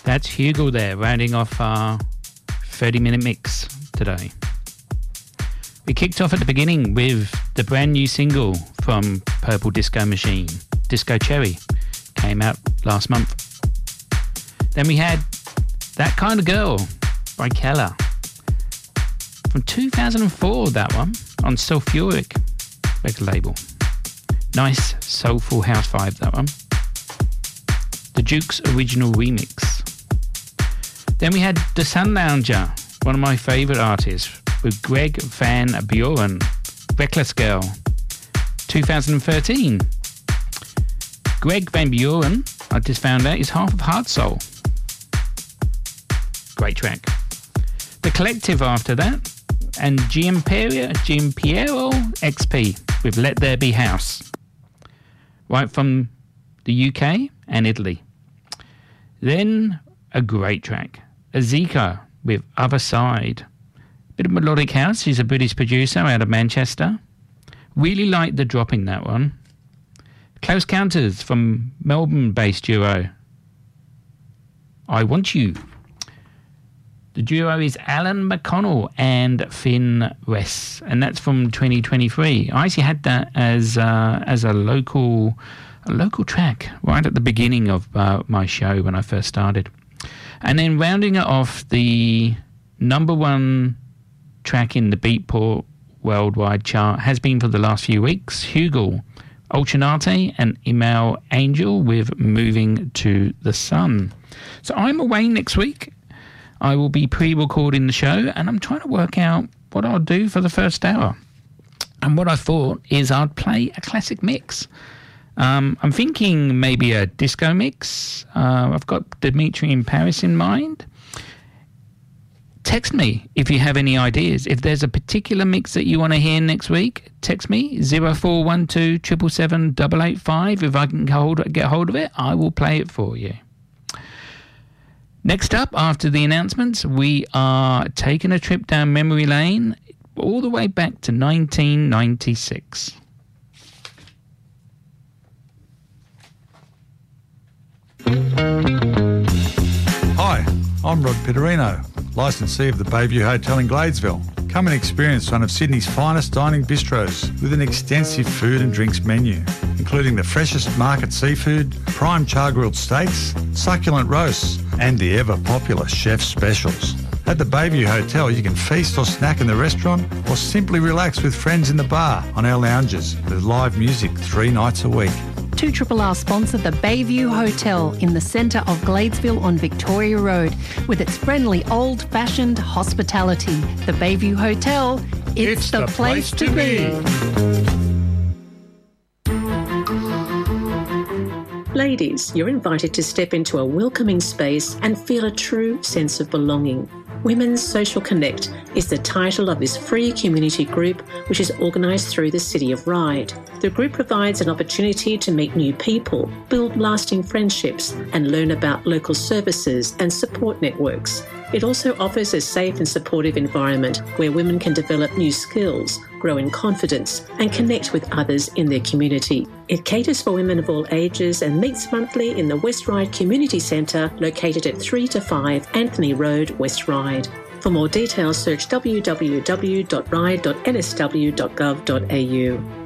That's Hugel there, rounding off our 30-minute mix today. We kicked off at the beginning with the brand new single from Purple Disco Machine, Disco Cherry, came out last month. Then we had That Kind of Girl by Keller. From 2004, that one, on Sulfuric record label. Nice, soulful house vibe, that one. The Duke's original remix. Then we had The Sun Lounger, one of my favourite artists, with Greg Van Buren, Reckless Girl, 2013. Greg Van Buren, I just found out, is half of Hard Soul. Great track. The Collective after that, and Giampiero XP with Let There Be House, right from the UK and Italy. Then a great track, Azika with Other Side. Bit of melodic house. He's a British producer out of Manchester. Really like the drop in that one. Close Counters from Melbourne-based duo I Want You. The duo is Alan McConnell and Finn West, and that's from 2023. I actually had that as a local track right at the beginning of my show when I first started. And then rounding it off, the number one track in the Beatport worldwide chart has been for the last few weeks, Hugel, Ultranate and Email Angel with Moving to the Sun. So I'm away next week. I will be pre-recording the show, and I'm trying to work out what I'll do for the first hour. And what I thought is I'd play a classic mix. I'm thinking maybe a disco mix. I've got Dimitri in Paris in mind. Text me if you have any ideas. If there's a particular mix that you want to hear next week, text me 0412 777 885. If I can get hold of it, I will play it for you. Next up, after the announcements, we are taking a trip down memory lane all the way back to 1996. Hi, I'm Rod Pitterino, licensee of the Bayview Hotel in Gladesville. Come and experience one of Sydney's finest dining bistros with an extensive food and drinks menu, including the freshest market seafood, prime char-grilled steaks, succulent roasts, and the ever-popular chef's specials. At the Bayview Hotel, you can feast or snack in the restaurant or simply relax with friends in the bar on our lounges with live music 3 nights a week. 2RRR sponsor the Bayview Hotel in the centre of Gladesville on Victoria Road with its friendly old-fashioned hospitality. The Bayview Hotel, it's the place to be. Ladies, you're invited to step into a welcoming space and feel a true sense of belonging. Women's Social Connect is the title of this free community group, which is organised through the City of Ryde. The group provides an opportunity to meet new people, build lasting friendships, and learn about local services and support networks. It also offers a safe and supportive environment where women can develop new skills, grow in confidence, and connect with others in their community. It caters for women of all ages and meets monthly in the West Ryde Community Centre, located at 3 to 5 Anthony Road, West Ryde. For more details, search www.ryde.nsw.gov.au.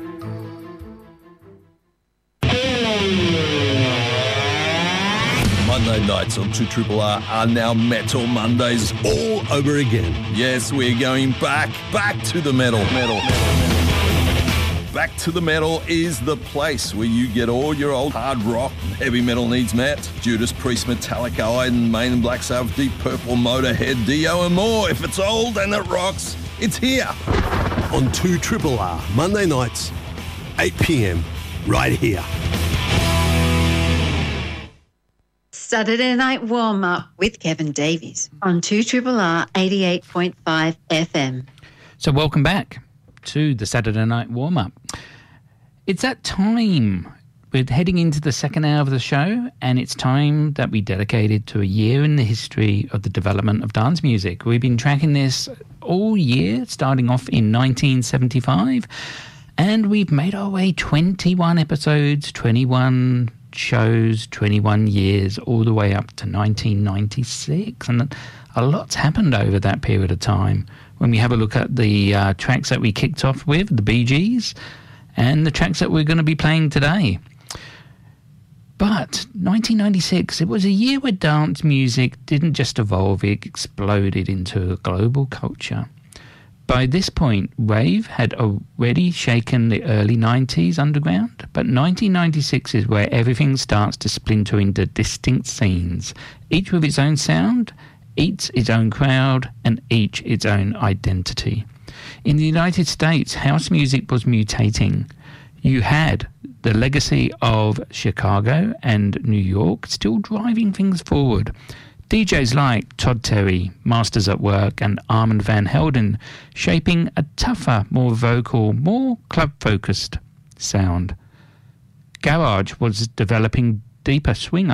Monday nights on 2RRR are now Metal Mondays all over again. Yes, we're going back to the metal. Back to the Metal is the place where you get all your old hard rock and heavy metal needs met. Judas Priest, Metallica, Iron Maiden, Black Sabbath, Deep Purple, Motorhead, Dio and more. If it's old and it rocks, it's here. On 2RRR, Monday nights, 8 p.m, right here. Saturday Night Warm-Up with Kevin Davies on 2RRR 88.5 FM. So welcome back to the Saturday Night Warm-Up. It's that time. We're heading into the second hour of the show, and it's time that we dedicated to a year in the history of the development of dance music. We've been tracking this all year, starting off in 1975, and we've made our way 21 episodes, 21 shows, 21 years, all the way up to 1996. And a lot's happened over that period of time. When we have a look at the tracks that we kicked off with, the Bee Gees, and the tracks that we're going to be playing today. But 1996, it was a year where dance music didn't just evolve, it exploded into a global culture. By this point, rave had already shaken the early 90s underground, but 1996 is where everything starts to splinter into distinct scenes, each with its own sound, each its own crowd, and each its own identity. In the United States, house music was mutating. You had the legacy of Chicago and New York still driving things forward. DJs like Todd Terry, Masters at Work, and Armand Van Helden shaping a tougher, more vocal, more club-focused sound. Garage was developing deeper swing,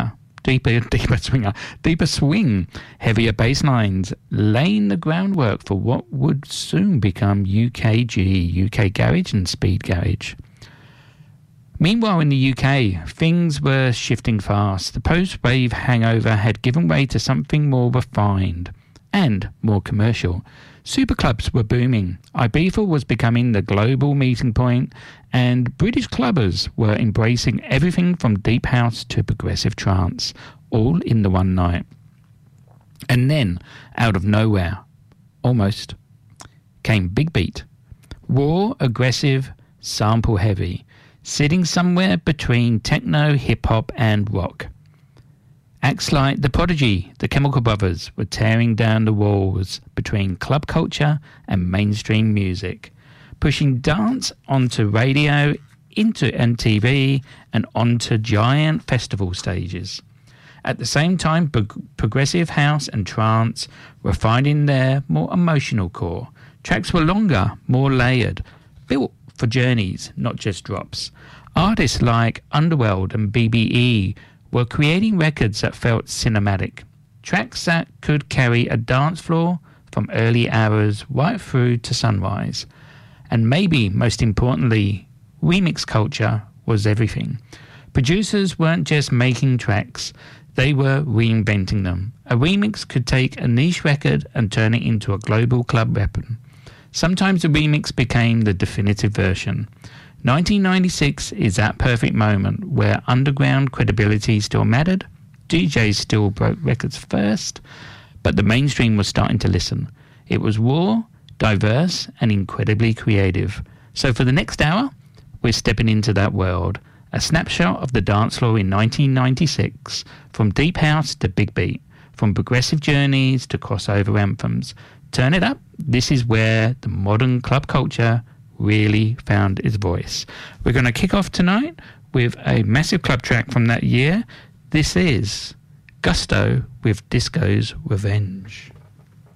heavier bass lines, laying the groundwork for what would soon become UKG, UK Garage and Speed Garage. Meanwhile, in the UK, things were shifting fast. The post-wave hangover had given way to something more refined and more commercial. Superclubs were booming. Ibiza was becoming the global meeting point, and British clubbers were embracing everything from deep house to progressive trance, all in the one night. And then, out of nowhere, almost, came Big Beat. Raw, aggressive, sample-heavy, sitting somewhere between techno, hip-hop and rock. Acts like The Prodigy, The Chemical Brothers were tearing down the walls between club culture and mainstream music, pushing dance onto radio, into MTV and onto giant festival stages. At the same time, progressive house and trance were finding their more emotional core. Tracks were longer, more layered, built for journeys, not just drops. Artists like Underworld and BBE were creating records that felt cinematic. Tracks that could carry a dance floor from early hours right through to sunrise. And maybe most importantly, remix culture was everything. Producers weren't just making tracks, they were reinventing them. A remix could take a niche record and turn it into a global club weapon. Sometimes a remix became the definitive version. 1996 is that perfect moment where underground credibility still mattered, DJs still broke records first, but the mainstream was starting to listen. It was raw, diverse, and incredibly creative. So for the next hour, we're stepping into that world. A snapshot of the dance floor in 1996, from deep house to big beat, from progressive journeys to crossover anthems. Turn it up. This is where the modern club culture really found its voice. We're going to kick off tonight with a massive club track from that year. This is Gusto with Disco's Revenge.